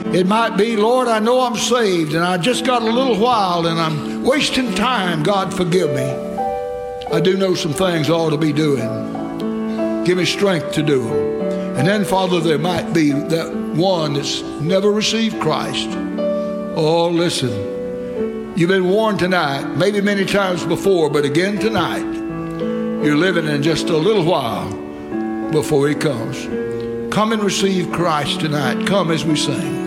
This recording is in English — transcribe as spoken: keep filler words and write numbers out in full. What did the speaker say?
It might be, Lord, I know I'm saved and I just got a little while and I'm wasting time. God, forgive me. I do know some things I ought to be doing. Give me strength to do them. And then, Father, there might be that one that's never received Christ. Oh, listen, you've been warned tonight, maybe many times before, but again tonight, you're living in just a little while before he comes. Come and receive Christ tonight. Come as we sing.